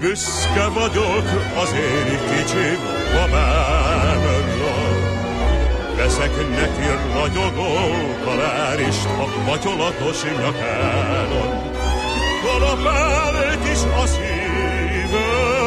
büszke vagyok az én kicsi babámra. Veszek neki ragyogó kalárist a matyolatos nyakáron. Kalapál kis a szívem,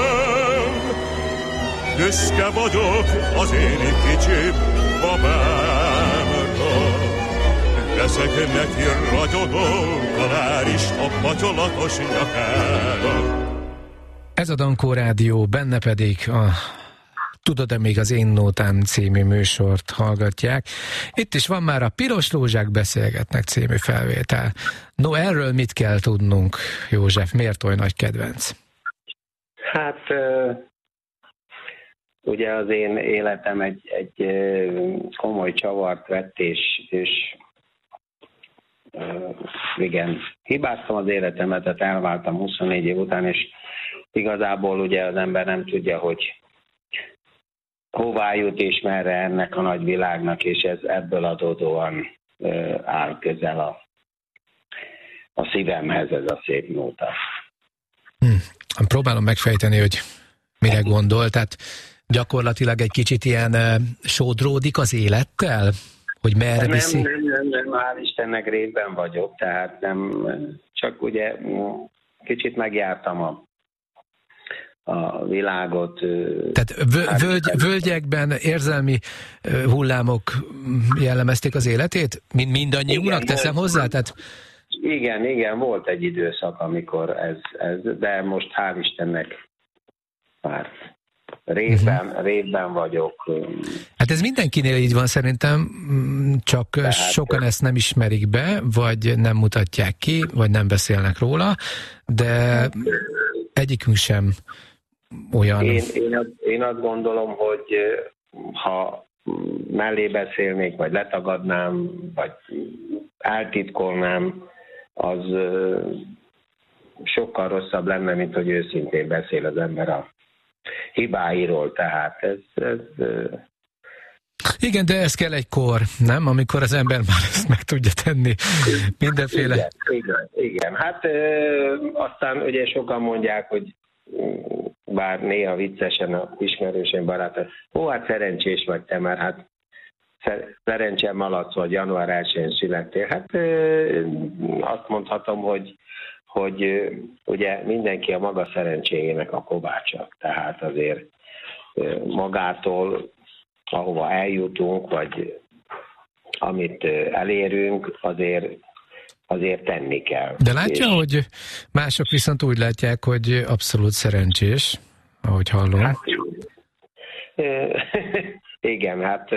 büszke vagyok az én kicsi babámra. Veszek neki ragyogó kalárist a matyolatos nyakáron. Ez a Dankó Rádió, benne pedig a Tudod-e még az én nótám című műsort hallgatják. Itt is van már a Piros Rózsák beszélgetnek című felvétel. No, erről mit kell tudnunk, József? Miért olyan nagy kedvenc? Hát, ugye az én életem egy komoly csavart vett, és igen, hibáztam az életemet, tehát elváltam 24 év után, és igazából ugye az ember nem tudja, hogy hová jut és merre ennek a nagy világnak, és ez ebből adódóan áll közel a szívemhez ez a szép nóta. Próbálom megfejteni, hogy mire gondol, tehát gyakorlatilag egy kicsit ilyen sodródik az élettel? Hogy merre viszi? Nem, hál' Istennek részben vagyok, tehát nem, csak ugye kicsit megjártam a világot. Tehát völgyekben érzelmi hullámok jellemezték az életét? Mindannyiunknak teszem hozzá? Tehát... Igen, volt egy időszak, amikor ez de most hál' Istennek már részben vagyok. Hát ez mindenkinél így van szerintem, csak tehát sokan ezt nem ismerik be, vagy nem mutatják ki, vagy nem beszélnek róla, de egyikünk sem olyan. Én azt gondolom, hogy ha mellé beszélnék, vagy letagadnám, vagy eltitkolnám, az sokkal rosszabb lenne, mint hogy őszintén beszél az ember a hibáiról, tehát ez... Igen, de ez kell egy kor, nem? Amikor az ember már ezt meg tudja tenni mindenféle... Igen. Hát aztán ugye sokan mondják, hogy bár néha viccesen a ismerősém barátok, hát szerencsés vagy te, mert hát szerencsém malac vagy január 1-én születtél. Hát azt mondhatom, hogy ugye mindenki a maga szerencséjének a kovácsa. Tehát azért magától, ahova eljutunk, vagy amit elérünk, azért tenni kell. De látja, hogy mások viszont úgy látják, hogy abszolút szerencsés, ahogy hallom. Hát, igen, hát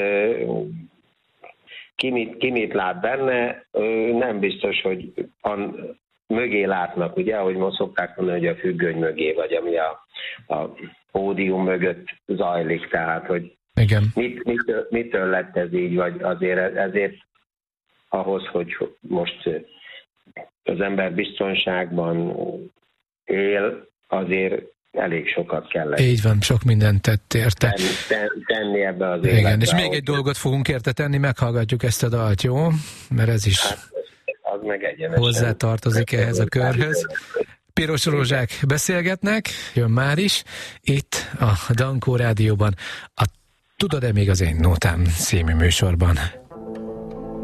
ki mit lát benne, nem biztos, hogy mögé látnak, ugye, ahogy most szokták mondani, hogy a függöny mögé, vagy ami a pódium mögött zajlik, tehát, hogy igen. Mitől lett ez így, vagy ezért ahhoz, hogy most az ember biztonságban él, azért elég sokat kellett. Így van, sok mindent tett érte. Tenni ebbe az életbe. Igen, és még egy dolgot fogunk érte tenni, meghallgatjuk ezt a dalt, jó? Mert ez is az meg egyenesen hozzátartozik ehhez a körhöz. Piros Rózsák beszélgetnek, jön már is, itt a Dankó Rádióban, a Tudod-e még az én nótám című műsorban.